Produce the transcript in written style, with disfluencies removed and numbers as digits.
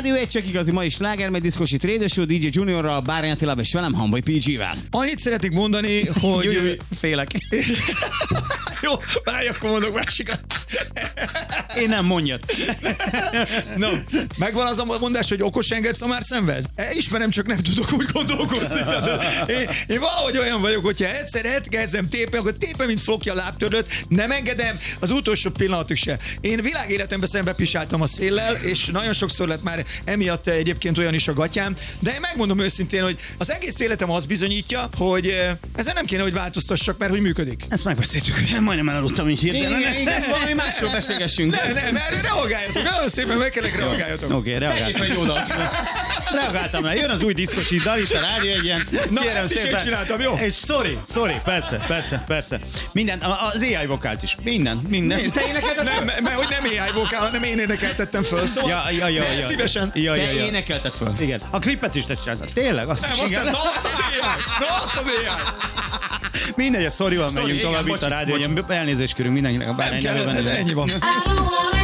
Rádió egy csak igazi mai sláger, meg diszkosi Tréder Show, DJ Juniorral, Bárány Attilával és velem, Hambai PG-vel. Annyit szeretnék mondani, hogy... Félek. Jó, várj, akkor mondok másikat. Én nem, mondjad. No, megvan az a mondás, hogy okos enged, szamár szenved? Ismerem, csak nem tudok úgy gondolkozni. Én valahogy olyan vagyok, hogyha egyszer elkezdem tépni, akkor tépem, mint flokja lábtörlőt, nem engedem az utolsó pillanatig se. Én világéletemben szembe pisáltam a széllel, és nagyon sokszor lett már emiatt egyébként olyan is a gatyám, de én megmondom őszintén, hogy az egész életem azt bizonyítja, hogy ezen nem kéne, hogy változtassak, mert hogy működik. Ezt megbeszéltük, majdnem elaludtam így hirtelen. Igen, valami másról beszélgessünk. Nem, erre reagáljatok, nagyon szépen meg kellek reagáljatok. Oké, reagáltam. Reagáltam rá, jön az új diszkosi dal, itt a Rádió Egyen. Na, ezt is én csináltam, jó? És sorry, persze. Minden, az AI vokált is, minden. Te énekelted? Nem, mert hogy nem AI vokál, hanem én énekeltettem föl, szóval ja. Szívesen. Te énekelted föl. Igen. A klipet is te csináltad. Tényleg? Azt nem, is, azt igen. nem, azt az AI. Mindegy, a sorry-val megyünk tovább itt a Rádió Egyen. Elnézést kérünk mindenkinek a Bárány nevében. Ennyi van.